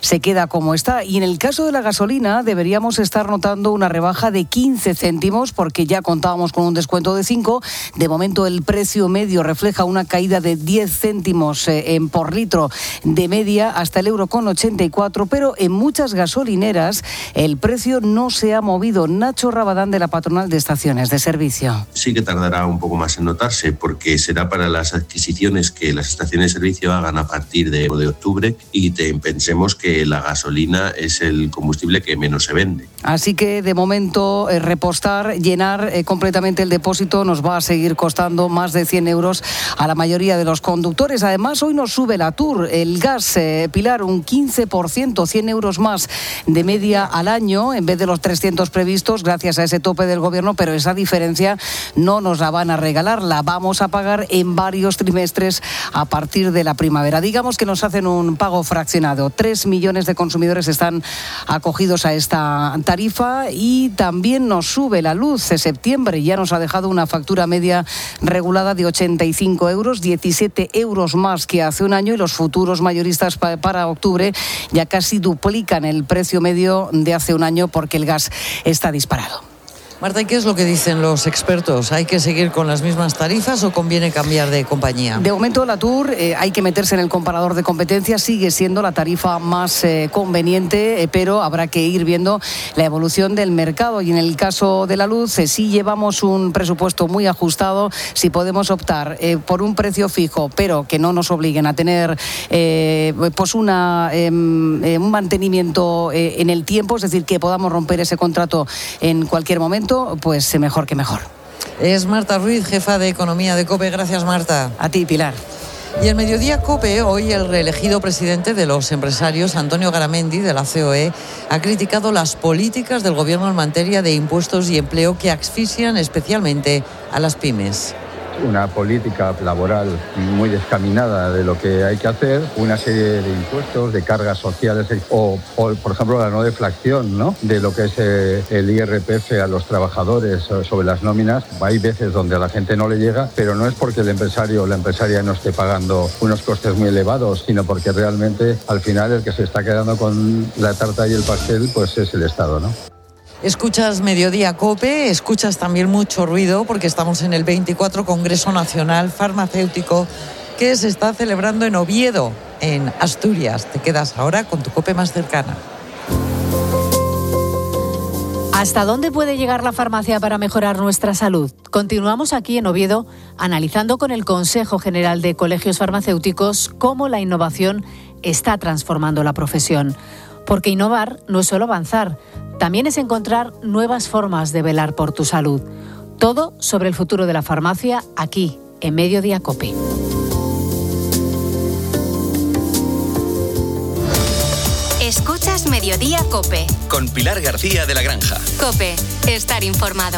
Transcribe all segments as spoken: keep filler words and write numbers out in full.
se queda como está. Y en el caso de la gasolina deberíamos estar notando una rebaja de quince céntimos porque ya contábamos con un descuento de cinco. De momento el precio medio refleja una caída de diez céntimos eh, en por litro de media hasta el euro con ochenta y cuatro, pero en muchas gasolineras el precio no se ha movido. Nacho Rabadán, de la patronal de estaciones de servicio. Sí que tardará un poco más en notarse porque será para las adquisiciones que las estaciones de servicio hagan a partir de, de octubre y te, pensemos que la gasolina es el combustible que menos se vende. Así que de momento eh, repostar, llenar eh, completamente el depósito nos va a seguir costando más de cien euros a la mayoría de los conductores. Además, hoy nos sube la TUR, el gas, eh, Pilar, un quince por ciento, cien euros más de media al año en vez de los trescientos previstos gracias a ese tope del gobierno, pero esa diferencia no nos la van a regalar, la vamos a pagar en varios trimestres a partir de la primavera. Digamos que nos hacen un pago fraccionado. Tres millones de consumidores están acogidos a esta tarifa y también nos sube la luz. En septiembre ya nos ha dejado una factura media regulada de ochenta y cinco euros, diecisiete euros más que hace un año, y los futuros mayoristas pa- para octubre ya casi duplican el precio medio de hace un año porque el gas está disparado. Marta, ¿y qué es lo que dicen los expertos? ¿Hay que seguir con las mismas tarifas o conviene cambiar de compañía? De momento la TUR, eh, hay que meterse en el comparador de competencia, sigue siendo la tarifa más eh, conveniente, eh, pero habrá que ir viendo la evolución del mercado. Y en el caso de la luz, eh, sí llevamos un presupuesto muy ajustado, si podemos optar eh, por un precio fijo, pero que no nos obliguen a tener eh, pues una, eh, un mantenimiento eh, en el tiempo, es decir, que podamos romper ese contrato en cualquier momento, pues mejor que mejor. Es Marta Ruiz, jefa de Economía de COPE. Gracias, Marta. A ti, Pilar. Y el Mediodía COPE, hoy el reelegido presidente de los empresarios, Antonio Garamendi, de la C O E, ha criticado las políticas del gobierno en materia de impuestos y empleo que asfixian especialmente a las pymes. Una política laboral muy descaminada de lo que hay que hacer, una serie de impuestos, de cargas sociales o, o por ejemplo, la no deflación, ¿no?, de lo que es eh, el I R P F a los trabajadores sobre las nóminas. Hay veces donde a la gente no le llega, pero no es porque el empresario o la empresaria no esté pagando unos costes muy elevados, sino porque realmente al final el que se está quedando con la tarta y el pastel pues es el Estado, ¿no? Escuchas Mediodía COPE, escuchas también mucho ruido porque estamos en el veinticuatro Congreso Nacional Farmacéutico que se está celebrando en Oviedo, en Asturias. Te quedas ahora con tu COPE más cercana. ¿Hasta dónde puede llegar la farmacia para mejorar nuestra salud? Continuamos aquí en Oviedo analizando con el Consejo General de Colegios Farmacéuticos cómo la innovación está transformando la profesión. Porque innovar no es solo avanzar, también es encontrar nuevas formas de velar por tu salud. Todo sobre el futuro de la farmacia aquí, en Mediodía COPE. Escuchas Mediodía COPE. Con Pilar García de la Granja. COPE, estar informado.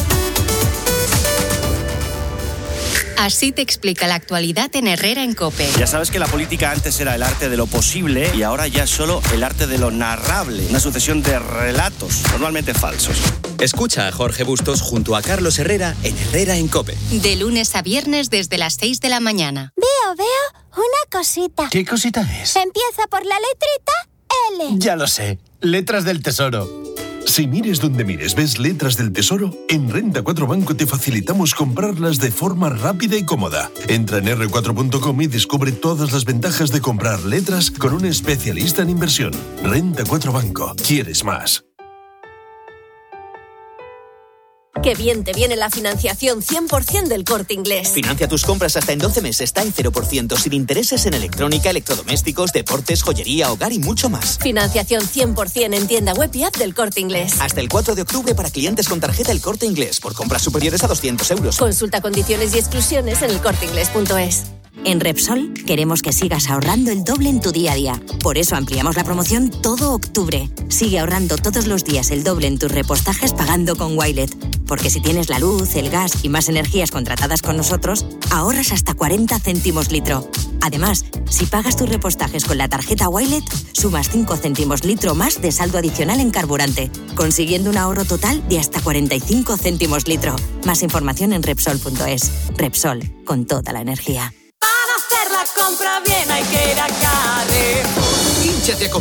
Así te explica la actualidad en Herrera en COPE. Ya sabes que la política antes era el arte de lo posible y ahora ya es solo el arte de lo narrable. Una sucesión de relatos, normalmente falsos. Escucha a Jorge Bustos junto a Carlos Herrera en Herrera en COPE. De lunes a viernes desde las seis de la mañana. Veo, veo una cosita. ¿Qué cosita es? Empieza por la letrita L. Ya lo sé, letras del tesoro. Si mires donde mires ves letras del tesoro, en Renta cuatro Banco te facilitamos comprarlas de forma rápida y cómoda. Entra en erre cuatro punto com y descubre todas las ventajas de comprar letras con un especialista en inversión. Renta cuatro Banco. ¿Quieres más? Qué bien te viene la financiación cien por ciento del Corte Inglés. Financia tus compras hasta en doce meses, está en cero por ciento, sin intereses en electrónica, electrodomésticos, deportes, joyería, hogar y mucho más. Financiación cien por ciento en tienda web y app del Corte Inglés. Hasta el cuatro de octubre para clientes con tarjeta El Corte Inglés, por compras superiores a doscientos euros. Consulta condiciones y exclusiones en el corte inglés punto es. En Repsol queremos que sigas ahorrando el doble en tu día a día. Por eso ampliamos la promoción todo octubre. Sigue ahorrando todos los días el doble en tus repostajes pagando con Wilet. Porque si tienes la luz, el gas y más energías contratadas con nosotros, ahorras hasta cuarenta céntimos litro. Además, si pagas tus repostajes con la tarjeta Wilet, sumas cinco céntimos litro más de saldo adicional en carburante, consiguiendo un ahorro total de hasta cuarenta y cinco céntimos litro. Más información en Repsol punto es. Repsol, con toda la energía. Para hacer la compra bien hay que ir a Carrefour. Hínchate a